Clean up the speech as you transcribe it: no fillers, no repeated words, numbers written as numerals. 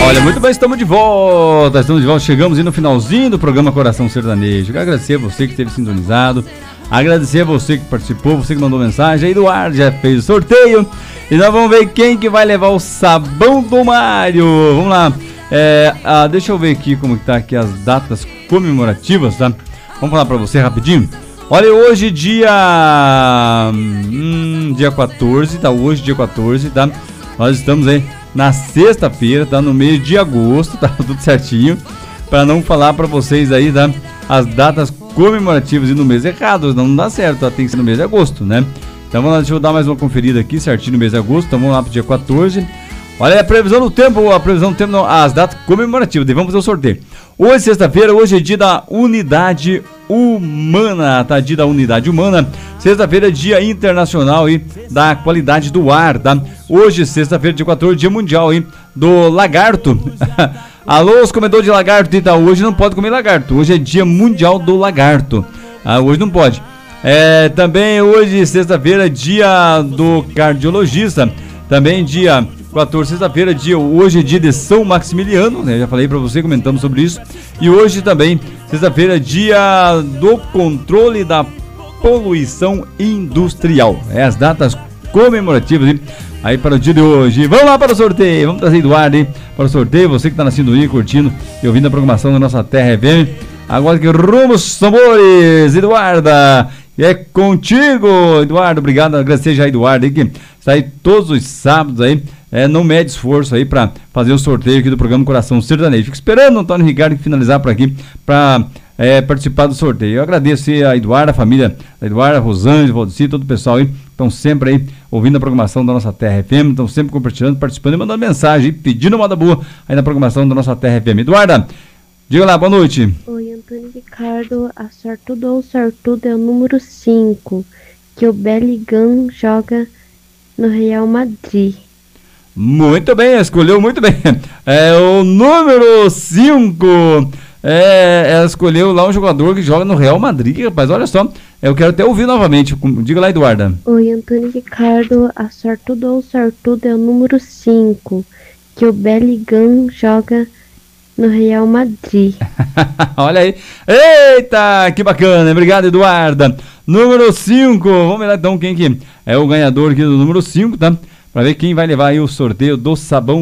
Olha, muito bem, estamos de volta, chegamos aí no finalzinho do programa Coração Sertanejo. Quero agradecer a você que esteve sintonizado, agradecer a você que participou, você que mandou mensagem. Aí Eduardo já fez o sorteio e nós vamos ver quem que vai levar o sabão do Mário. Vamos lá, deixa eu ver aqui como que tá aqui as datas comemorativas, tá? Vamos falar pra você rapidinho. Olha, hoje dia 14, tá? Hoje dia 14, tá? Nós estamos aí na sexta-feira, tá? No mês de agosto, tá? Tudo certinho. Para não falar para vocês aí, tá? As datas comemorativas e no mês errado, não dá certo, tá? Tem que ser no mês de agosto, né? Então vamos lá, deixa eu dar mais uma conferida aqui, certinho no mês de agosto. Então vamos lá pro dia 14. Olha, a previsão do tempo, não, as datas comemorativas, daí vamos fazer o sorteio. Hoje, sexta-feira, hoje é dia da Unidade Humana, tá? Dia da Unidade Humana. Sexta-feira é dia internacional aí da qualidade do ar, tá? Hoje, sexta-feira, dia 14, dia mundial aí do lagarto. Alô, os comedores de lagarto, então, hoje não pode comer lagarto. Hoje é dia mundial do lagarto. Hoje não pode. Também hoje, sexta-feira, dia do cardiologista. Também dia 14, sexta-feira, hoje é dia de São Maximiliano, né? Já falei pra você, comentamos sobre isso. E hoje também, sexta-feira, dia do controle da poluição industrial. As datas comemorativas, hein? Aí para o dia de hoje. Vamos lá para o sorteio, vamos trazer Eduardo aí para o sorteio. Você que está na sintonia, curtindo e ouvindo a programação da nossa Terra FM. Agora que rumo os sabores, Eduarda. E é contigo, Eduardo. Obrigado, agradecer já a Eduardo aí, que está aí todos os sábados aí. Não mede esforço aí para fazer o sorteio aqui do programa Coração Sertanejo. Fico esperando o Antônio Ricardo finalizar por aqui para participar do sorteio. Eu agradeço a Eduarda, a família da Eduarda, Rosângela, Valdeci, todo o pessoal aí, estão sempre aí ouvindo a programação da nossa Terra FM, estão sempre compartilhando, participando e mandando mensagem, pedindo moda boa aí na programação da nossa Terra FM. Eduarda, diga lá, boa noite. Oi, Antônio Ricardo, a sortudo ou sortudo é o número 5, que o Bellingham joga no Real Madrid. Muito bem, escolheu muito bem. É o número 5. Ela escolheu lá um jogador que joga no Real Madrid, rapaz. Olha só, eu quero até ouvir novamente. Diga lá, Eduarda. Oi, Antônio Ricardo, a sortudo ou sortudo é o número 5, que o Bellingham joga no Real Madrid. Olha aí. Eita, que bacana. Obrigado, Eduarda. Número 5. Vamos ver lá então quem que é o ganhador aqui do número 5, tá? Para ver quem vai levar aí o sorteio do sabão